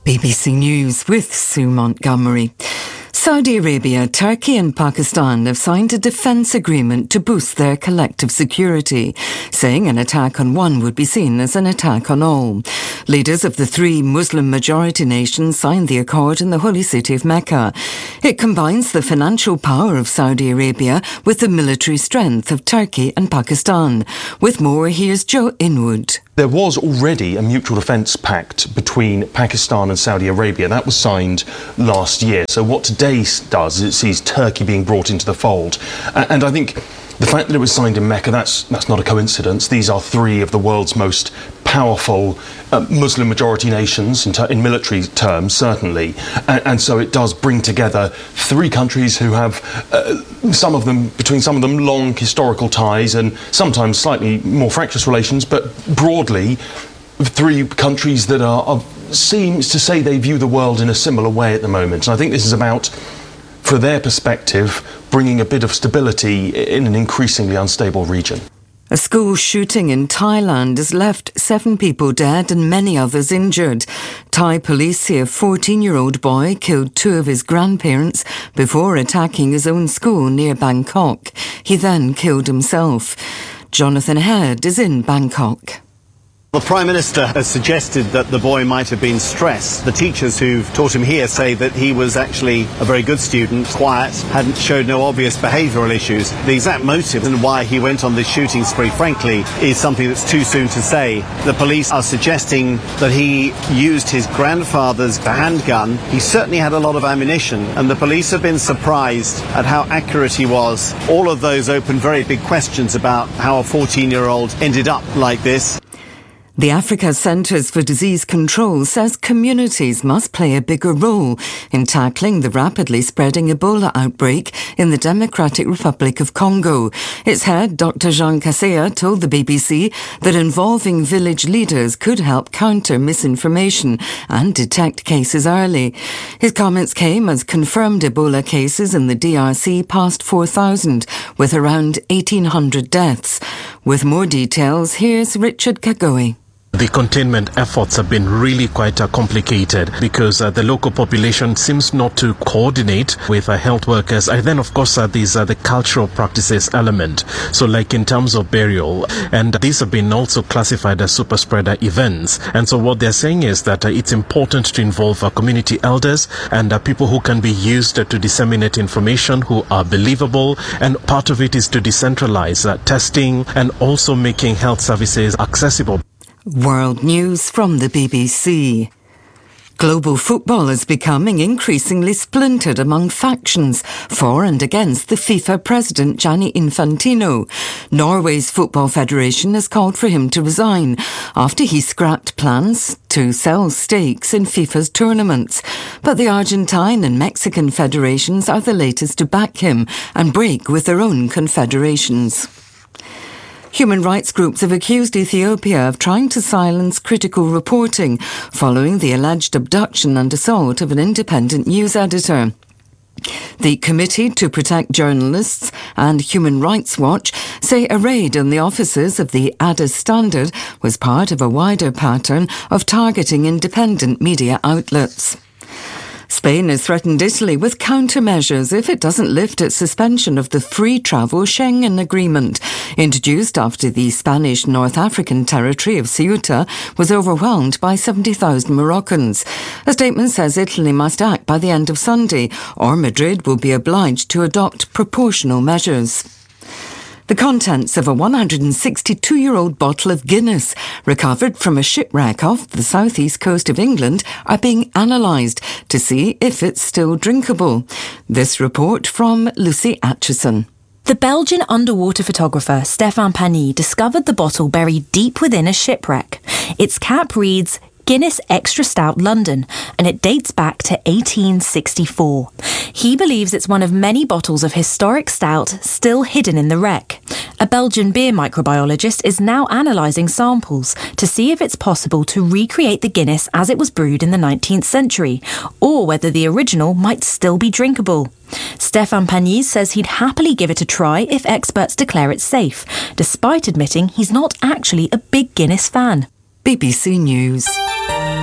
BBC News with Sue Montgomery. Saudi Arabia, Turkey and Pakistan have signed a defence agreement to boost their collective security, saying an attack on one would be seen as an attack on all. Leaders of the three Muslim-majority nations signed the accord in the holy city of Mecca. It combines the financial power of Saudi Arabia with the military strength of Turkey and Pakistan. With more, here's Joe Inwood. There was already a mutual defence pact between Pakistan and Saudi Arabia. That was signed last year. So what today does is it sees Turkey being brought into the fold. And I think the fact that it was signed in Mecca, that's not a coincidence. These are three of the world's most powerful Muslim-majority nations in military terms, certainly. And so it does bring together three countries who have, between some of them, long historical ties and sometimes slightly more fractious relations, but broadly, three countries that seems to say they view the world in a similar way at the moment. And I think this is about, for their perspective, bringing a bit of stability in an increasingly unstable region. A school shooting in Thailand has left 7 people dead and many others injured. Thai police say a 14-year-old boy killed 2 of his grandparents before attacking his own school near Bangkok. He then killed himself. Jonathan Head is in Bangkok. The Prime Minister has suggested that the boy might have been stressed. The teachers who've taught him here say that he was actually a very good student, quiet, showed no obvious behavioural issues. The exact motive and why he went on this shooting spree, frankly, is something that's too soon to say. The police are suggesting that he used his grandfather's handgun. He certainly had a lot of ammunition, and the police have been surprised at how accurate he was. All of those open very big questions about how a 14-year-old ended up like this. The Africa Centres for Disease Control says communities must play a bigger role in tackling the rapidly spreading Ebola outbreak in the Democratic Republic of Congo. Its head, Dr. Jean Kaseya, told the BBC that involving village leaders could help counter misinformation and detect cases early. His comments came as confirmed Ebola cases in the DRC passed 4,000, with around 1,800 deaths. With more details, here's Richard Kagoe. The containment efforts have been really quite complicated because the local population seems not to coordinate with health workers. And then, of course, these are the cultural practices element. So like in terms of burial, and these have been also classified as super spreader events. And so what they're saying is that it's important to involve community elders and people who can be used to disseminate information, who are believable. And part of it is to decentralize testing and also making health services accessible. World News from the BBC. Global football is becoming increasingly splintered among factions for and against the FIFA president Gianni Infantino. Norway's Football Federation has called for him to resign after he scrapped plans to sell stakes in FIFA's tournaments. But the Argentine and Mexican federations are the latest to back him and break with their own confederations. Human rights groups have accused Ethiopia of trying to silence critical reporting following the alleged abduction and assault of an independent news editor. The Committee to Protect Journalists and Human Rights Watch say a raid on the offices of the Addis Standard was part of a wider pattern of targeting independent media outlets. Spain has threatened Italy with countermeasures if it doesn't lift its suspension of the free travel Schengen agreement, introduced after the Spanish North African territory of Ceuta was overwhelmed by 70,000 Moroccans. A statement says Italy must act by the end of Sunday, or Madrid will be obliged to adopt proportional measures. The contents of a 162-year-old bottle of Guinness recovered from a shipwreck off the southeast coast of England are being analysed to see if it's still drinkable. This report from Lucy Atchison. The Belgian underwater photographer Stefan Pani discovered the bottle buried deep within a shipwreck. Its cap reads Guinness Extra Stout London, and it dates back to 1864. He believes it's one of many bottles of historic stout still hidden in the wreck. A Belgian beer microbiologist is now analysing samples to see if it's possible to recreate the Guinness as it was brewed in the 19th century, or whether the original might still be drinkable. Stefan Pani says he'd happily give it a try if experts declare it safe, despite admitting he's not actually a big Guinness fan. BBC News.